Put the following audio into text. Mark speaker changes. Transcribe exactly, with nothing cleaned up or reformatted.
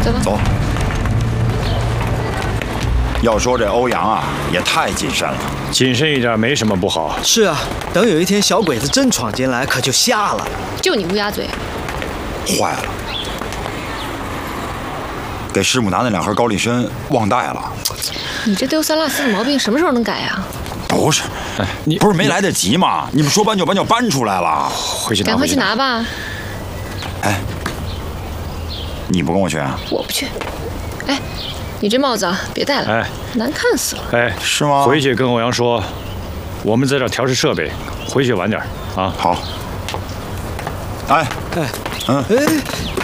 Speaker 1: 走吧。
Speaker 2: 走。要说这欧阳啊，也太谨慎了。
Speaker 3: 谨慎一点没什么不好。
Speaker 4: 是啊，等有一天小鬼子真闯进来，可就瞎了。
Speaker 1: 就你乌鸦嘴。
Speaker 2: 坏了，给师母拿那两盒高丽参忘带了。
Speaker 1: 你这丢三落四的毛病什么时候能改呀？
Speaker 2: 不是，
Speaker 3: 哎，你
Speaker 2: 不是没来得及吗？你们说搬就搬就搬出来了。
Speaker 3: 回去拿，
Speaker 1: 赶快去拿吧。
Speaker 2: 哎，你不跟我去啊？
Speaker 1: 我不去。哎，你这帽子啊，别戴了，
Speaker 3: 哎，
Speaker 1: 难看死了。
Speaker 3: 哎，
Speaker 2: 是吗？
Speaker 3: 回去跟欧阳说，我们在这调试设备，回去晚点啊。
Speaker 2: 好。哎
Speaker 4: 哎，
Speaker 2: 嗯，
Speaker 4: 哎。